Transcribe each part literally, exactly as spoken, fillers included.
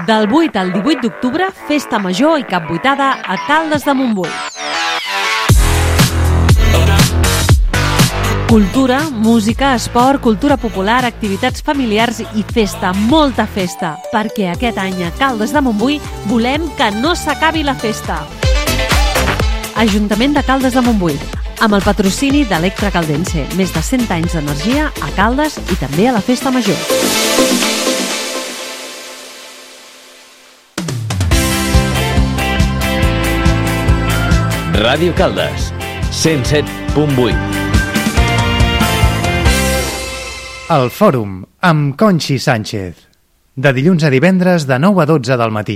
Del vuit al divuit d'octubre, Festa Major i Capbuitada a Caldes de Montbui. Cultura, música, esport, cultura popular, activitats familiars i festa, molta festa. Perquè aquest any a Caldes de Montbui volem que no s'acabi la festa. Ajuntament de Caldes de Montbui, amb el patrocini d'Electra Caldense. Més de cent anys d'energia a Caldes i també a la Festa Major. Ràdio Caldes, cent set punt vuit. El Fòrum, amb Conxi Sánchez. De dilluns a divendres, de nou a dotze del matí.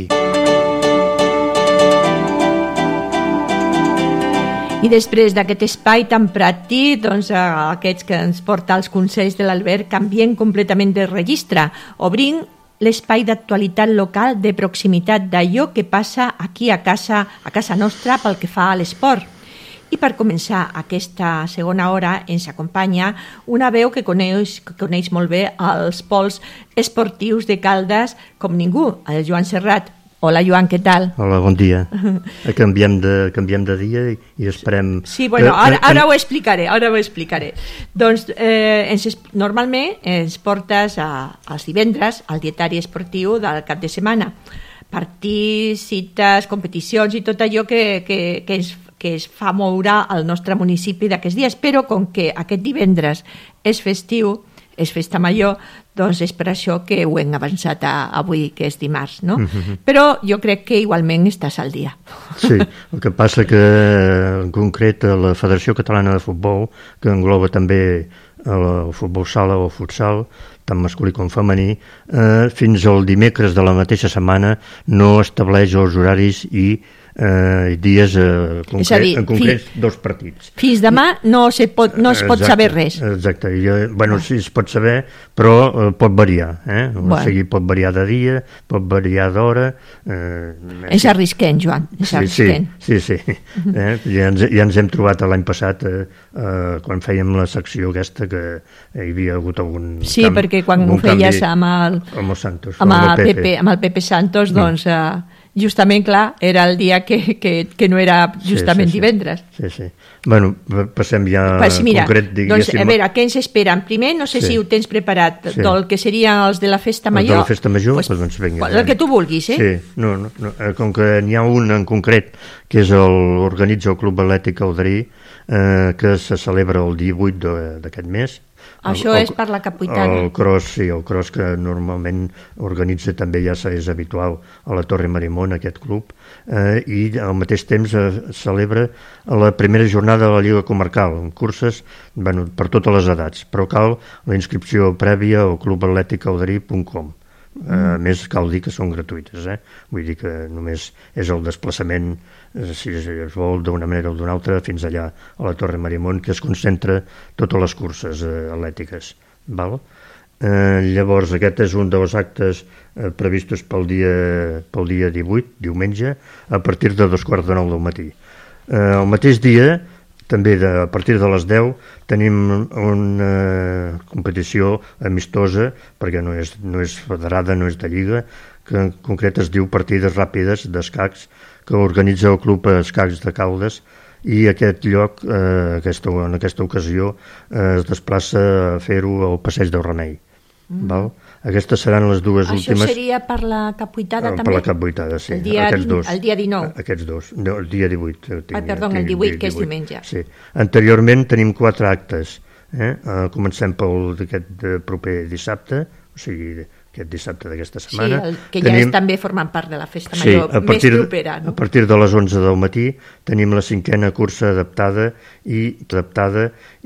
I després d'aquest espai tan pràctic, doncs, aquests que ens porta els consells de l'Albert, canviem completament de registre. Obrim l'espai d'actualitat local de proximitat d'allò que passa aquí a casa, a casa nostra pel que fa a l'esport. I per començar aquesta segona hora ens acompanya una veu que coneix, que coneix molt bé els pols esportius de Caldes com ningú, el Joan Serrat. Hola, Joan, què tal? Hola, bon dia. Canviem de, canviem de dia i, i esperem... Sí, bueno, ara, ara ho explicaré, ara ho explicaré. Doncs eh, ens, normalment ens portes a, als divendres al dietari esportiu del cap de setmana. Partits, cites, competicions i tot allò que, que, que ens que es fa moure al nostre municipi d'aquests dies, però com que aquest divendres és festiu, és festa major, doncs és per això que ho hem avançat a avui, que és dimarts, no? Mm-hmm. Però jo crec que igualment estàs al dia. Sí, el que passa que en concret la Federació Catalana de Futbol, que engloba també el futbol sala o futsal, tant masculí com femení, eh, fins al dimecres de la mateixa setmana no estableix els horaris i Eh, dies eh, concret, dir, en concret fi, dos partits. Fins demà no, se pot, no es pot exacte, saber res. Exacte, I, bueno, sí es pot saber, però eh, pot variar, eh? O bueno. sigui, pot variar de dia, pot variar d'hora. Eh, és arrisquent, Joan, és sí, arrisquent. Sí, sí, sí. eh? ja, ens, ja ens hem trobat l'any passat eh, eh, quan fèiem la secció aquesta que hi havia hagut algun Sí, canvi, perquè quan ho feies amb el, amb el Santos, amb el Pepe, amb el Pepe Santos, doncs... Eh, justament, clar, era el dia que, que, que no era justament sí, sí, sí. divendres. Sí, sí. Bueno, passem ja pues mira, concret, doncs, a veure, què ens esperen? Primer, no sé sí. si ho tens preparat, sí. del que serien els de la Festa Major. Els de la Festa Major, pues, doncs vinga. El que tu vulguis, eh? Sí, no, no, no. Com que n'hi ha un en concret, que és el organitza el Club Atlètic Cauderí, eh, que se celebra el divuit d'aquest mes. Això el, el, és per la Capbuitada. El cross, sí, el cross que normalment organitza també ja és habitual a la Torre Marimón, aquest club, eh, i al mateix temps eh, celebra la primera jornada de la Lliga Comarcal, amb curses bueno, per totes les edats, però cal la inscripció prèvia al club atlètic cauderí punt com. Mm. A més, cal dir que són gratuïtes, eh? Vull dir que només és el desplaçament, eh, si es vol, d'una manera o d'una altra, fins allà a la Torre Marimón, que es concentra totes les curses eh, atlètiques. Val? Eh, llavors, aquest és un dels actes eh, previstos pel dia, pel dia divuit, diumenge, a partir de dos quarts de nou del matí. Eh, el mateix dia, també de, a partir de les deu tenim una competició amistosa, perquè no és, no és federada, no és de lliga, que en concret es diu Partides Ràpides d'Escacs, que organitza el Club Escacs de Caldes, i aquest lloc, eh, aquesta, en aquesta ocasió, eh, es desplaça a fer-ho al Passeig del Remei. Mm. Val? Aquestes seran les dues Això últimes... Això seria per la Capbuitada també? Per la Capbuitada, sí. El dia, aquests dos. El dia dinou? Aquests dos. No, el dia divuit. Tinc, ah, perdó, el divuit, que és diumenge. Sí. Anteriorment tenim quatre actes. Eh? Uh, comencem pel d'aquest proper dissabte, o sigui, aquest dissabte d'aquesta setmana. Sí, el, que tenim... ja és també formant part de la Festa Major, sí, partir, més propera. No? A partir de les onze del matí tenim la cinquena cursa adaptada i adaptada